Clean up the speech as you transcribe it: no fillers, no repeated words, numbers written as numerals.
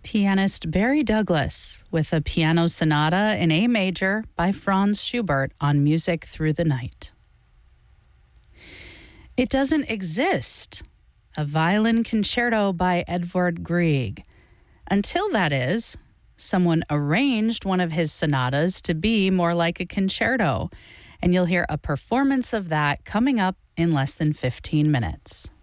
Pianist Barry Douglas with a piano sonata in A major by Franz Schubert on Music Through the Night. It Doesn't Exist, a violin concerto by Edvard Grieg. Until that is, someone arranged one of his sonatas to be more like a concerto, and you'll hear a performance of that coming up in less than 15 minutes.